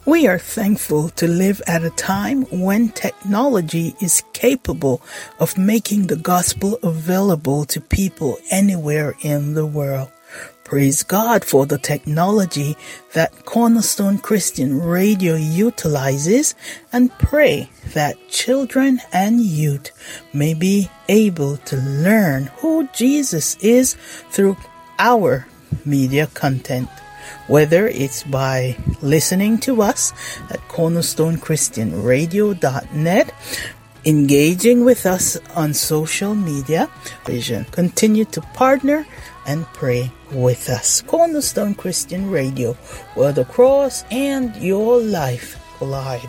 We are thankful to live at a time when technology is capable of making the gospel available to people anywhere in the world. Praise God for the technology that Cornerstone Christian Radio utilizes, and pray that children and youth may be able to learn who Jesus is through our media content. Whether it's by listening to us at cornerstonechristianradio.net, engaging with us on social media, continue to partner and pray with us. Cornerstone Christian Radio, where the cross and your life collide.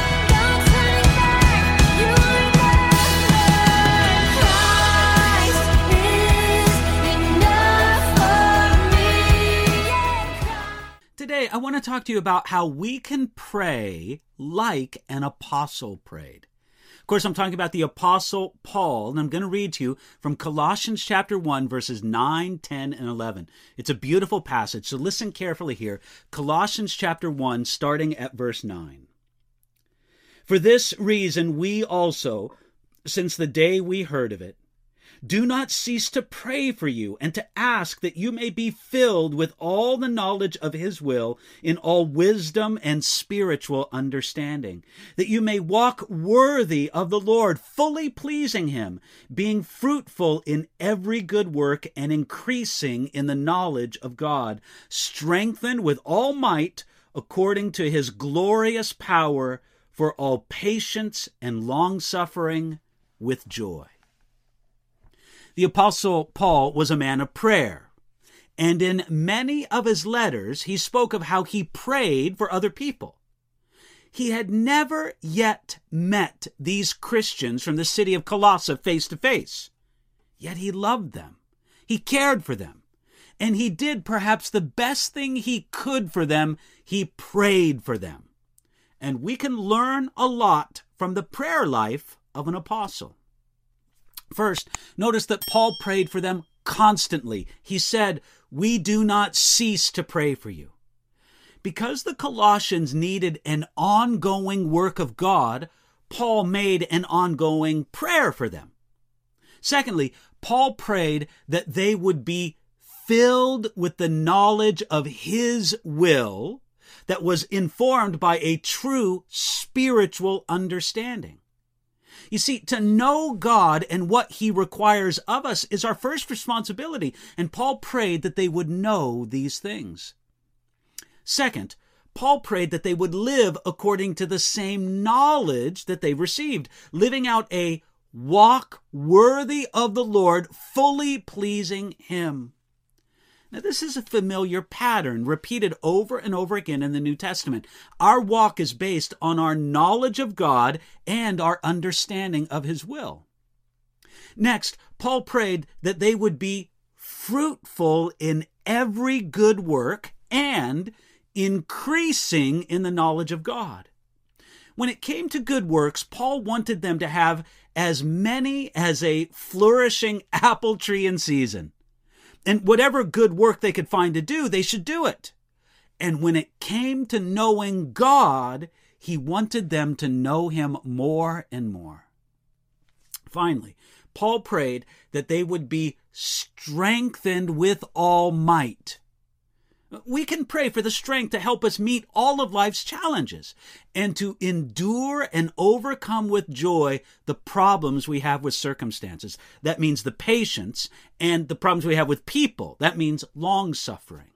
Today, I want to talk to you about how we can pray like an apostle prayed. Of course, I'm talking about the Apostle Paul, and I'm going to read to you from Colossians chapter 1, verses 9, 10, and 11. It's a beautiful passage, so listen carefully here. Colossians chapter 1, starting at verse 9. For this reason, we also, since the day we heard of it, do not cease to pray for you and to ask that you may be filled with all the knowledge of his will in all wisdom and spiritual understanding, that you may walk worthy of the Lord, fully pleasing him, being fruitful in every good work and increasing in the knowledge of God, strengthened with all might according to his glorious power for all patience and long-suffering with joy. The Apostle Paul was a man of prayer, and in many of his letters, he spoke of how he prayed for other people. He had never yet met these Christians from the city of Colossae face to face, yet he loved them. He cared for them, and he did perhaps the best thing he could for them. He prayed for them. And we can learn a lot from the prayer life of an apostle. First, notice that Paul prayed for them constantly. He said, "We do not cease to pray for you." Because the Colossians needed an ongoing work of God, Paul made an ongoing prayer for them. Secondly, Paul prayed that they would be filled with the knowledge of his will that was informed by a true spiritual understanding. You see, to know God and what he requires of us is our first responsibility, and Paul prayed that they would know these things. Second, Paul prayed that they would live according to the same knowledge that they received, living out a walk worthy of the Lord, fully pleasing him. Now, this is a familiar pattern repeated over and over again in the New Testament. Our walk is based on our knowledge of God and our understanding of his will. Next, Paul prayed that they would be fruitful in every good work and increasing in the knowledge of God. When it came to good works, Paul wanted them to have as many as a flourishing apple tree in season. And whatever good work they could find to do, they should do it. And when it came to knowing God, he wanted them to know him more and more. Finally, Paul prayed that they would be strengthened with all might. We can pray for the strength to help us meet all of life's challenges and to endure and overcome with joy the problems we have with circumstances. That means the patience, and the problems we have with people. That means long-suffering.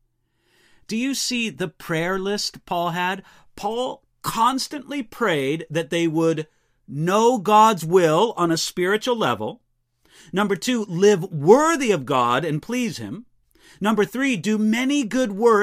Do you see the prayer list Paul had? Paul constantly prayed that they would know God's will on a spiritual level. Number 2, live worthy of God and please him. Number 3, do many good works